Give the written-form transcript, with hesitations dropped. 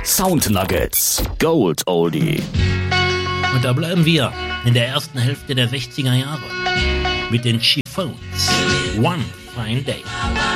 Sound Nuggets, Gold Oldie. Und da bleiben wir in der ersten Hälfte der 60er Jahre mit den Chiefs. One Fine Day.